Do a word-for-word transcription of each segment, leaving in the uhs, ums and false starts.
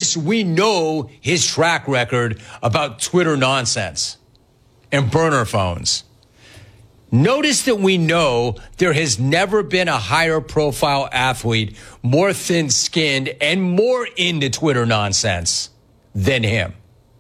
Notice we know his track record about Twitter nonsense and burner phones. Notice that we know there has never been a higher profile athlete, more thin-skinned and more into Twitter nonsense than him.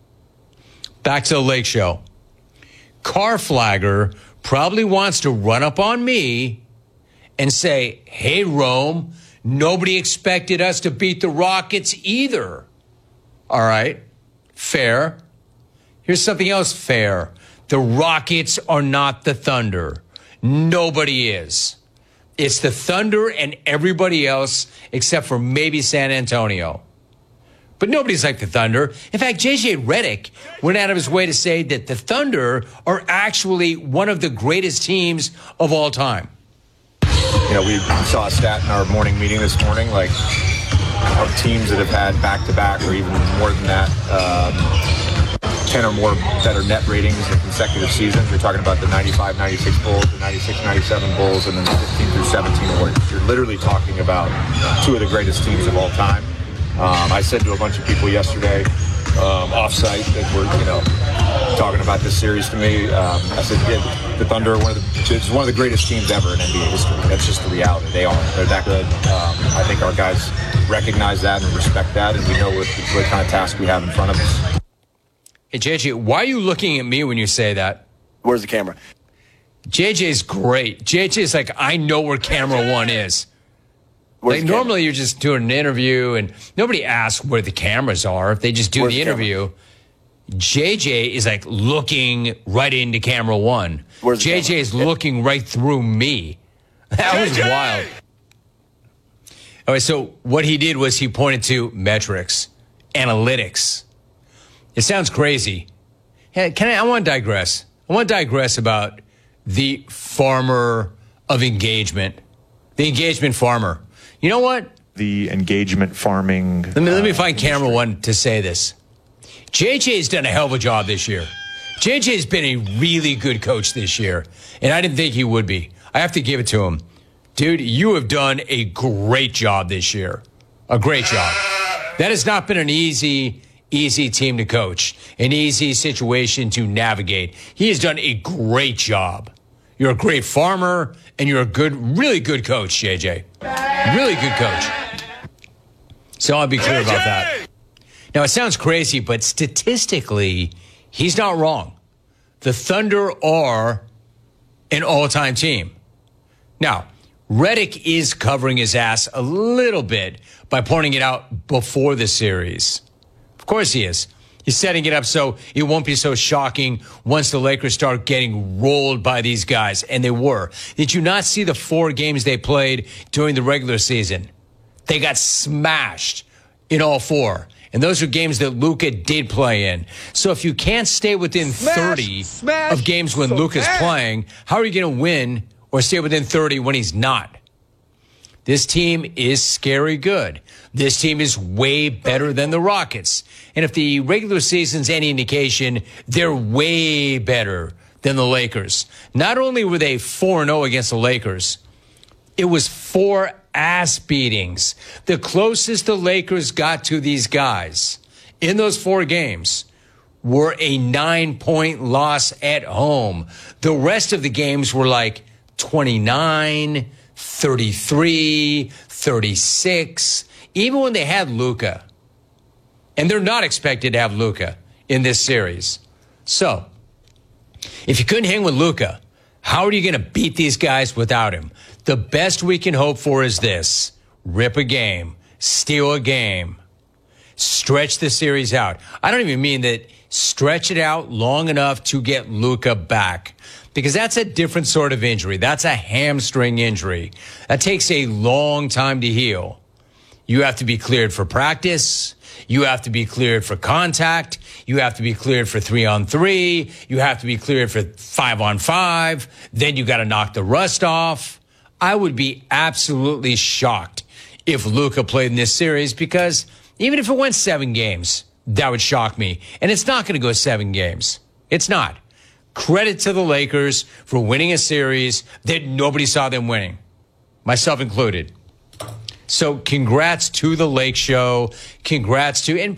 Back to the Lake Show. Car Flagger probably wants to run up on me and say, hey, Rome, nobody expected us to beat the Rockets either. All right, fair. Here's something else fair. The Rockets are not the Thunder. Nobody is. It's the Thunder and everybody else except for maybe San Antonio. But nobody's like the Thunder. In fact, J J Redick went out of his way to say that the Thunder are actually one of the greatest teams of all time. You know, we saw a stat in our morning meeting this morning, like of teams that have had back-to-back or even more than that, um, ten or more better net ratings in consecutive seasons. You're talking about the ninety-five ninety-six Bulls, the ninety-six ninety-seven Bulls, and then the fifteen through seventeen Warriors. You're literally talking about two of the greatest teams of all time. Um, I said to a bunch of people yesterday, um, off-site, that were, you know, talking about this series to me. Um, I said, yeah, the Thunder are one of the, it's one of the greatest teams ever in N B A history. That's just the reality. They are. They're that good. Um, I think our guys recognize that and respect that, and we know what, what kind of task we have in front of us. Hey, J J, why are you looking at me when you say that? Where's the camera? J J's great. J J's like, I know where camera one is. Where's Like, normally you're just doing an interview and nobody asks where the cameras are. If they just do Where's the the interview, J J is like looking right into camera one. Where's the J J is camera? looking right through me. That was J J! wild. All right, so what he did was he pointed to metrics, analytics. It sounds crazy. Hey, can I, I want to digress. I want to digress about the farmer of engagement, the engagement farmer. You know what? The engagement farming. Let me, let me uh, find industry. camera one to say this. J J's done a hell of a job this year. J J's been a really good coach this year, and I didn't think he would be. I have to give it to him. Dude, you have done a great job this year. A great job. That has not been an easy, easy team to coach, an easy situation to navigate. He has done a great job. You're a great farmer, and you're a good, really good coach, J J. Really good coach. So I'll be clear about that. Now, it sounds crazy, but statistically, he's not wrong. The Thunder are an all-time team. Now, Redick is covering his ass a little bit by pointing it out before the series. Of course he is. He's setting it up so it won't be so shocking once the Lakers start getting rolled by these guys. And they were. Did you not see the four games they played during the regular season? They got smashed in all four. And those are games that Luka did play in. So if you can't stay within Smash, thirty smash, of games when so Luka's bad. playing, how are you going to win or stay within thirty when he's not? This team is scary good. This team is way better than the Rockets. And if the regular season's any indication, they're way better than the Lakers. Not only were they four and oh against the Lakers, it was four ass beatings. The closest the Lakers got to these guys in those four games were a nine-point loss at home. The rest of the games were like twenty-nine, thirty-three, thirty-six, even when they had Luka. And they're not expected to have Luka in this series. So, if you couldn't hang with Luka, how are you going to beat these guys without him? The best we can hope for is this: rip a game, steal a game, stretch the series out. I don't even mean that stretch it out long enough to get Luka back, because that's a different sort of injury. That's a hamstring injury. That takes a long time to heal. You have to be cleared for practice. You have to be cleared for contact. You have to be cleared for three on three. You have to be cleared for five on five. Then you got to knock the rust off. I would be absolutely shocked if Luka played in this series, because even if it went seven games, that would shock me. And it's not going to go seven games. It's not. Credit to the Lakers for winning a series that nobody saw them winning, myself included. So congrats to the Lake Show. Congrats to, and